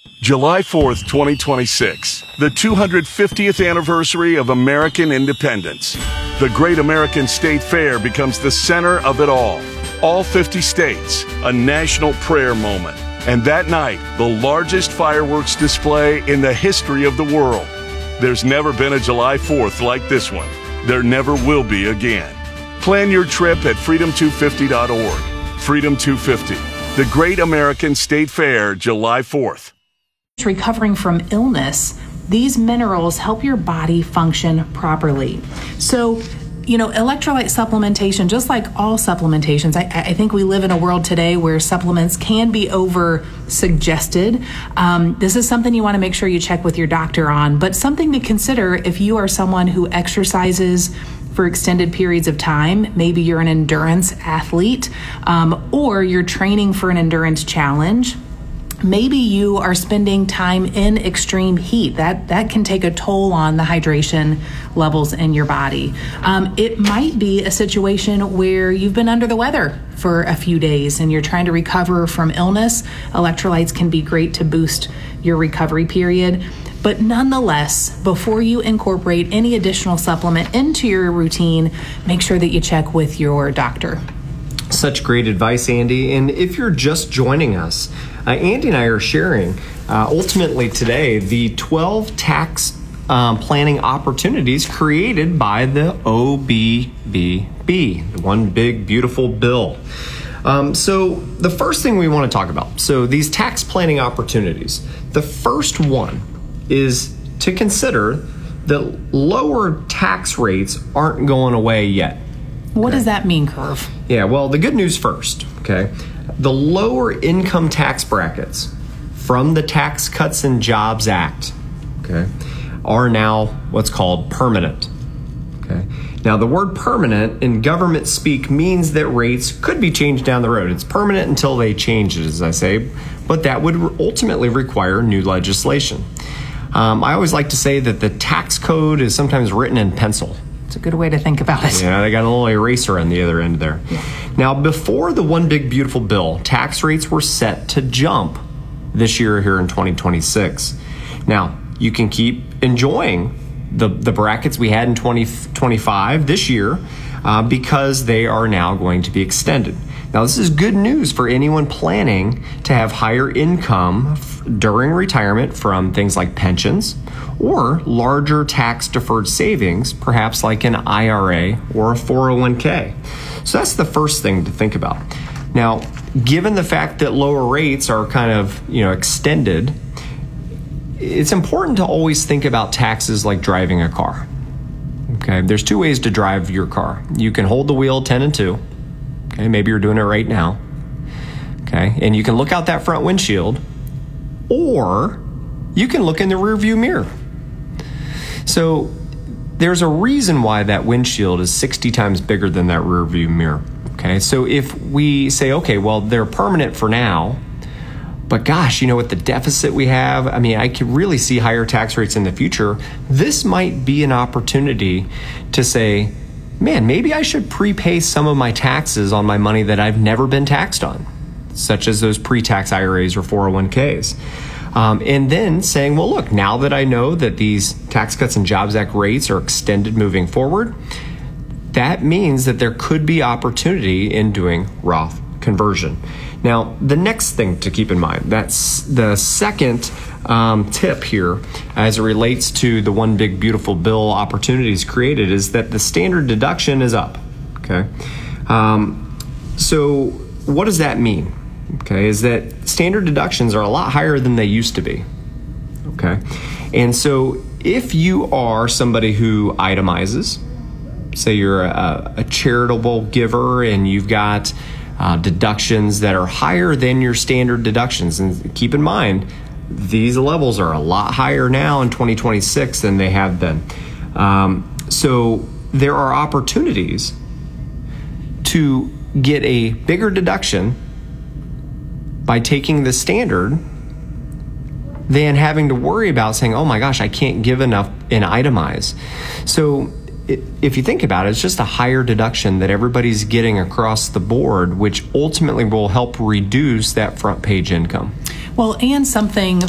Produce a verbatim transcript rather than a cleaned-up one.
July fourth, twenty twenty-six, the two hundred fiftieth anniversary of American independence. The Great American State Fair becomes the center of it all. All fifty states, a national prayer moment. And that night, the largest fireworks display in the history of the world. There's never been a July fourth like this one. There never will be again. Plan your trip at freedom two fifty dot org. Freedom two fifty, the Great American State Fair, July fourth. Recovering from illness, these minerals help your body function properly. So, you know, electrolyte supplementation, just like all supplementations, I, I think we live in a world today where supplements can be over suggested. Um, this is something you want to make sure you check with your doctor on, but something to consider if you are someone who exercises for extended periods of time. Maybe you're an endurance athlete, um, or you're training for an endurance challenge. Maybe you are spending time in extreme heat. That that can take a toll on the hydration levels in your body. Um, it might be a situation where you've been under the weather for a few days and you're trying to recover from illness. Electrolytes can be great to boost your recovery period. But nonetheless, before you incorporate any additional supplement into your routine, make sure that you check with your doctor. Such great advice, Andy. And if you're just joining us, uh, Andy and I are sharing uh, ultimately today the twelve tax um, planning opportunities created by the O B B B, the One Big Beautiful Bill. Um, so the first thing we want to talk about, so these tax planning opportunities, the first one is to consider that lower tax rates aren't going away yet. What okay. does that mean, Curve? Yeah, well, the good news first, okay? The lower income tax brackets from the Tax Cuts and Jobs Act, okay, are now what's called permanent, okay? Now, the word permanent in government speak means that rates could be changed down the road. It's permanent until they change it, as I say, but that would ultimately require new legislation. Um, I always like to say that the tax code is sometimes written in pencil. It's a good way to think about it. Yeah, they got a little eraser on the other end there. Yeah. Now, before the One Big Beautiful Bill, tax rates were set to jump this year here in twenty twenty-six. Now, you can keep enjoying the, the brackets we had in twenty twenty-five this year uh, because they are now going to be extended. Now, this is good news for anyone planning to have higher income f- during retirement from things like pensions or larger tax deferred savings, perhaps like an I R A or a four oh one k. So that's the first thing to think about. Now, given the fact that lower rates are kind of, you know, extended, it's important to always think about taxes like driving a car. Okay, there's two ways to drive your car. You can hold the wheel ten and two. Okay, maybe you're doing it right now. Okay, and you can look out that front windshield, or you can look in the rearview mirror. So there's a reason why that windshield is sixty times bigger than that rearview mirror. Okay, so if we say, okay, well, they're permanent for now, but gosh, you know, with the deficit we have, I mean, I could really see higher tax rates in the future. This might be an opportunity to say, man, maybe I should prepay some of my taxes on my money that I've never been taxed on, such as those pre-tax I R As or four oh one k's. Um, and then saying, well, look, now that I know that these Tax Cuts and Jobs Act rates are extended moving forward, that means that there could be opportunity in doing Roth conversion. Now, the next thing to keep in mind, that's the second um, tip here as it relates to the One Big Beautiful Bill opportunities created, is that the standard deduction is up, okay? Um, so what does that mean? Okay, is that standard deductions are a lot higher than they used to be, okay? And so if you are somebody who itemizes, say you're a, a charitable giver and you've got uh, deductions that are higher than your standard deductions, and keep in mind, these levels are a lot higher now in twenty twenty-six than they have been. Um, so there are opportunities to get a bigger deduction by taking the standard than having to worry about saying, oh my gosh, I can't give enough and itemize. So if you think about it, it's just a higher deduction that everybody's getting across the board, which ultimately will help reduce that front page income. Well, and something